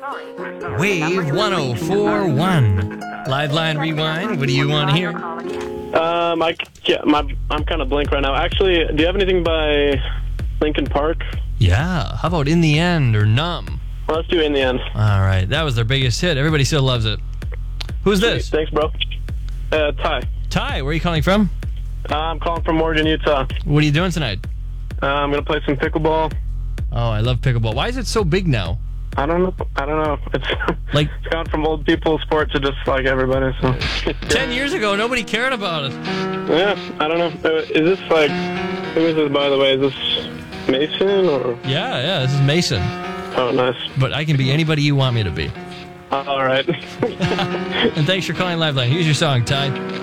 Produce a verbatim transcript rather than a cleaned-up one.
Wave one oh four point one. Live line rewind. What do you want to hear? Um, I, yeah, my, I'm kind of blank right now. Actually, do you have anything by Linkin Park? Yeah. How about In the End or Numb? Well, let's do In the End. All right. That was their biggest hit. Everybody still loves it. Who's this? Thanks, bro. Uh, Ty. Ty, where are you calling from? Uh, I'm calling from Morgan, Utah. What are you doing tonight? Uh, I'm going to play some pickleball. Oh, I love pickleball. Why is it so big now? I don't know. I don't know. It's like it's gone from old people sport to just like everybody. So ten years ago, nobody cared about it. Yeah, I don't know. Uh, Is this like who is this, by the way? Is this Mason or? Yeah, yeah. This is Mason. Oh, nice. But I can be anybody you want me to be. All right. And thanks for calling Liveline. Here's your song, Ty.